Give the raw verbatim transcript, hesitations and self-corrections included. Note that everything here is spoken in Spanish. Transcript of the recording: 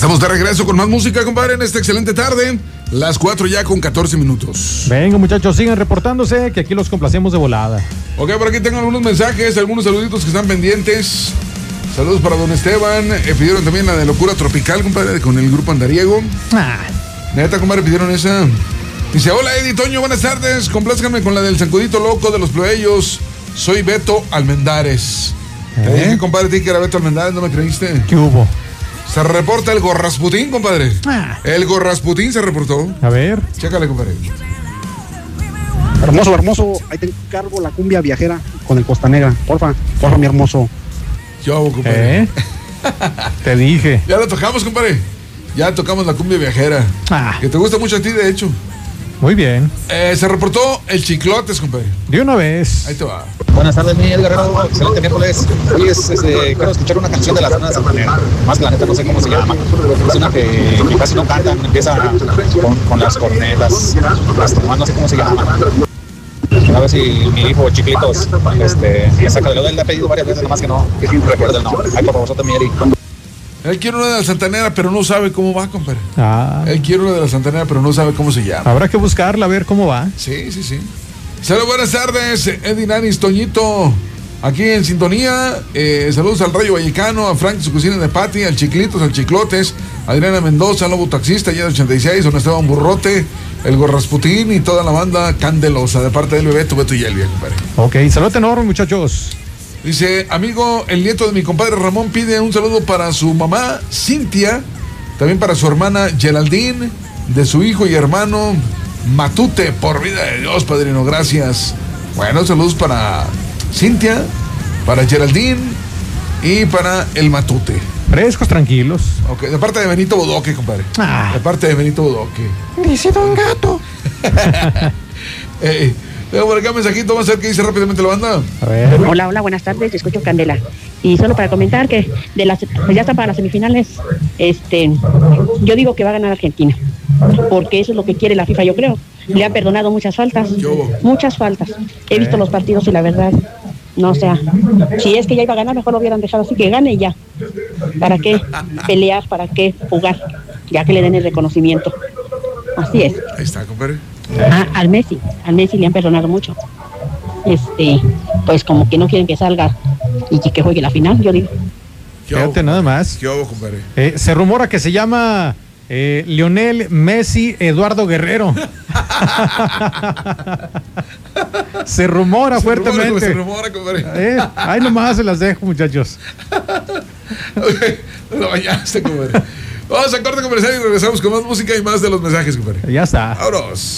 Estamos de regreso con más música, compadre, en esta excelente tarde. Las cuatro ya con catorce minutos. Venga, muchachos, sigan reportándose, que aquí los complacemos de volada. Ok, por aquí tengo algunos mensajes, algunos saluditos que están pendientes. Saludos para don Esteban. Eh, pidieron también la de Locura Tropical, compadre, con el grupo Andariego. Ah. Neta, compadre, pidieron esa. Dice, hola, Eddie Toño, buenas tardes. Complázcanme con la del Zancudito Loco de los Plebeyos. Soy Beto Almendares. ¿Eh? Te dije, compadre, ti que era Beto Almendares, ¿no me creíste? ¿Qué hubo? Se reporta el Gorrasputín, compadre. Ah. El Gorrasputín se reportó. A ver. Chécale, compadre. Hermoso, hermoso. Ahí te encargo la cumbia viajera con el Costa Negra. Porfa, porfa, mi hermoso. Yo, compadre. ¿Eh? Te dije. Ya la tocamos, compadre. Ya tocamos la cumbia viajera. Ah. Que te gusta mucho a ti, de hecho. Muy bien. Eh, se reportó el Chiclotes, compadre. De una vez. Ahí te va. Buenas tardes, Miguel Guerrero. Excelente miércoles. Oye, es, es, eh, quiero escuchar una canción de la Sonora Santanera. Más que la neta no sé cómo se llama. Es una que, que casi no cantan. Empieza con, con las cornetas. Hasta nomás no sé cómo se llama. A ver si mi hijo Chiclitos este, me saca de lo de él. Le ha pedido varias veces, nomás que no recuerdo el nombre. Ay, por favor, vosotros, Miguel. Él quiere una de la Santanera, pero no sabe cómo va, compadre. Ah. Él quiere una de la Santanera, pero no sabe cómo se llama. Habrá que buscarla, a ver cómo va. Sí, sí, sí. Saludos, buenas tardes, Eddie Nanis, Toñito. Aquí en sintonía. Eh, saludos al Rayo Vallecano, a Frank, su cocina de Pati, al Chiclitos, al Chiclotes, Adriana Mendoza, al Lobo Taxista, ya de ochenta y seis, don Esteban Burrote, el Gorrasputín y toda la banda candelosa de parte del Bebeto, Beto y Elvia, compadre. Ok, saludos enorme, muchachos. Dice, amigo, el nieto de mi compadre Ramón pide un saludo para su mamá, Cintia, también para su hermana Geraldine, de su hijo y hermano Matute, por vida de Dios, padrino, gracias. Bueno, saludos para Cintia, para Geraldine y para el Matute. Frescos, tranquilos. Ok, de parte de Benito Bodoque, compadre. Ah. De parte de Benito Bodoque. Dice Don Gato. eh, Tengo por acá un mensajito, vamos a ver qué dice rápidamente la banda. A ver. Hola, hola, buenas tardes, escucho Candela. Y solo para comentar que de las, pues ya está para las semifinales, este, yo digo que va a ganar Argentina, porque eso es lo que quiere la FIFA, yo creo. Le han perdonado muchas faltas, muchas faltas. He visto los partidos y la verdad, no, o sea, si es que ya iba a ganar, mejor lo hubieran dejado así, que gane y ya. ¿Para qué pelear? ¿Para qué jugar? Ya que le den el reconocimiento. Así es. Ahí está, compadre. Ah, al Messi, al Messi le han perdonado mucho. Este, pues como que no quieren que salga y que juegue la final, yo digo. Fíjate nada más. ¿Qué hago, compadre? Eh, se rumora que se llama eh, Lionel Messi Eduardo Guerrero. Se rumora se fuertemente. Rumora, se rumora, compadre. Eh, ahí nomás se las dejo, muchachos. Okay, lo bañaste, compadre. Vamos a corte comercial y regresamos con más música y más de los mensajes, compadre. Ya está. Vámonos.